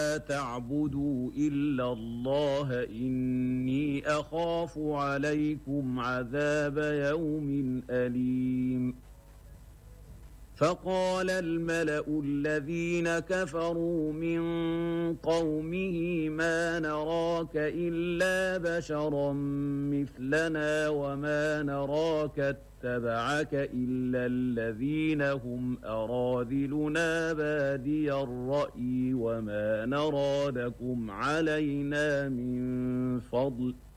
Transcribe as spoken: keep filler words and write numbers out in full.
تعبدوا إلا الله إني أخاف عليكم عذاب يوم أليم فقال الملأ الذين كفروا من قومه ما نراك إلا بشرا مثلنا وما نراك اتبعك إلا الذين هم أراذلنا بادي الرأي وما نرى لكم علينا من فضل